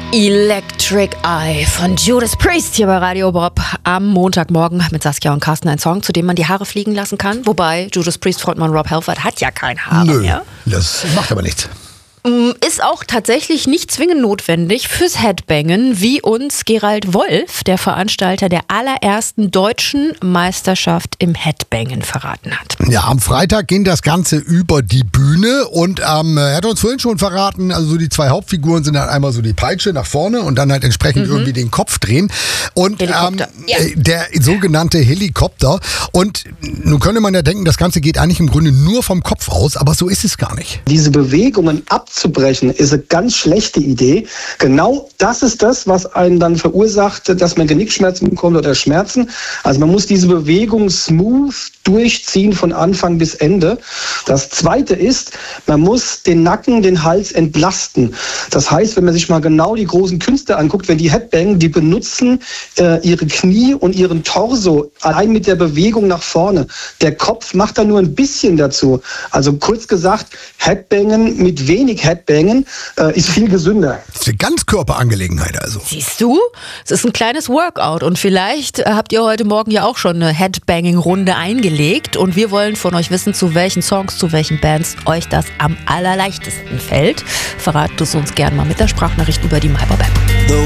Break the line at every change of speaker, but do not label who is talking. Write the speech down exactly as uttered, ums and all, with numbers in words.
Electric Eye von Judas Priest hier bei Radio Bob am Montagmorgen mit Saskia und Carsten. Ein Song, zu dem man die Haare fliegen lassen kann. Wobei Judas Priest Frontmann Rob Halford hat ja keine Haare
Nö,
mehr.
Das macht aber nichts.
Ist auch tatsächlich nicht zwingend notwendig fürs Headbangen, wie uns Gerald Wolf, der Veranstalter der allerersten deutschen Meisterschaft im Headbangen, verraten hat.
Ja, am Freitag ging das Ganze über die Bühne und ähm, er hat uns vorhin schon verraten, also so die zwei Hauptfiguren sind halt einmal so die Peitsche nach vorne und dann halt entsprechend mhm. irgendwie den Kopf drehen. Und ähm,
ja.
der sogenannte Helikopter. Und nun könnte man ja denken, das Ganze geht eigentlich im Grunde nur vom Kopf aus, aber so ist es gar nicht.
Diese Bewegungen abzubrechen ist eine ganz schlechte Idee. Genau das ist das, was einen dann verursacht, dass man Genickschmerzen bekommt oder Schmerzen. Also man muss diese Bewegung smooth durchziehen von Anfang bis Ende. Das Zweite ist, man muss den Nacken, den Hals entlasten. Das heißt, wenn man sich mal genau die großen Künstler anguckt, wenn die Headbangen, die benutzen äh, ihre Knie und ihren Torso allein mit der Bewegung nach vorne. Der Kopf macht da nur ein bisschen dazu. Also kurz gesagt, Headbangen mit wenig Headbangen äh, ist viel gesünder.
Das ist eine Ganzkörperangelegenheit also.
Siehst du? Es ist ein kleines Workout und vielleicht äh, habt ihr heute Morgen ja auch schon eine Headbanging-Runde eingelegt und wir wollen von euch wissen, zu welchen Songs, zu welchen Bands euch das am allerleichtesten fällt. Verratet es uns gerne mal mit der Sprachnachricht über die MyBob App.